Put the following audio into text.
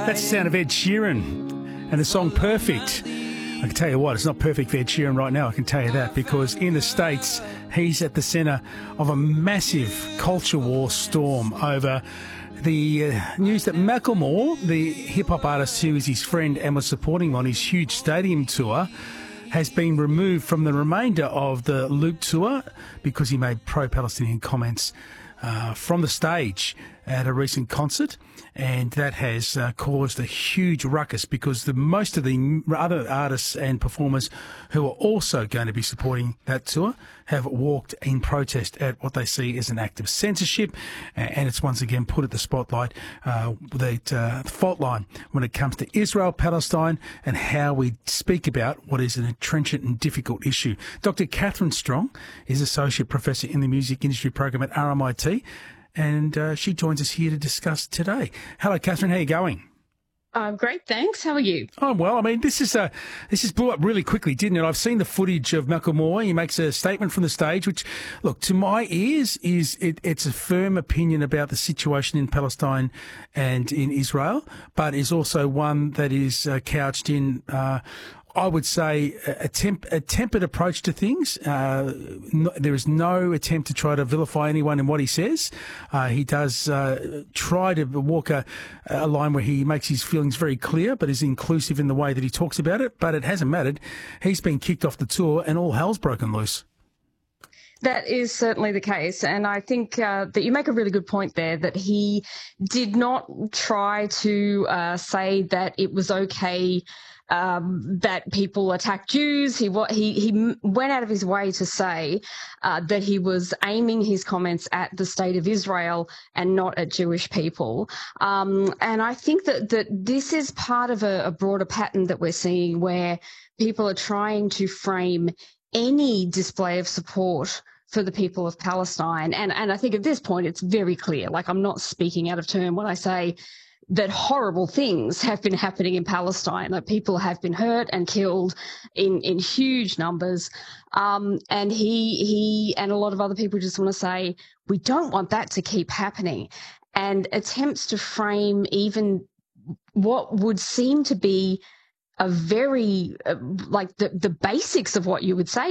That's the sound of Ed Sheeran and the song Perfect. I can tell you what, it's not perfect for Ed Sheeran right now, I can tell you that, because in the States, he's at the centre of a massive culture war storm over the news that Macklemore, the hip-hop artist who is his friend and was supporting him on his huge stadium tour, has been removed from the remainder of the Loop tour because he made pro-Palestinian comments from the stage at a recent concert, and that has caused a huge ruckus because most of the other artists and performers who are also going to be supporting that tour have walked in protest at what they see as an act of censorship, and it's once again put at the spotlight the fault line when it comes to Israel, Palestine, and how we speak about what is an trenchant and difficult issue. Dr. Catherine Strong is Associate Professor in the Music Industry Program at RMIT, and she joins us here to discuss today. Hello, Catherine. How are you going? Great, thanks. How are you? Oh, well, I mean, this is blew up really quickly, didn't it? I've seen the footage of Macklemore. He makes a statement from the stage, which, look, to my ears, it's a firm opinion about the situation in Palestine and in Israel, but is also one that is couched in I would say a tempered approach to things. There is no attempt to try to vilify anyone in what he says. He does try to walk a line where he makes his feelings very clear, but is inclusive in the way that he talks about it. But it hasn't mattered. He's been kicked off the tour and all hell's broken loose. That is certainly the case. And I think that you make a really good point there, that he did not try to say that it was okay that people attack Jews. He went out of his way to say that he was aiming his comments at the state of Israel and not at Jewish people. And I think that this is part of a broader pattern that we're seeing, where people are trying to frame any display of support for the people of Palestine. And I think at this point it's very clear, like, I'm not speaking out of turn when I say that horrible things have been happening in Palestine. Like, people have been hurt and killed in huge numbers. And he and a lot of other people just want to say, we don't want that to keep happening. And attempts to frame even what would seem to be a very, like the basics of what you would say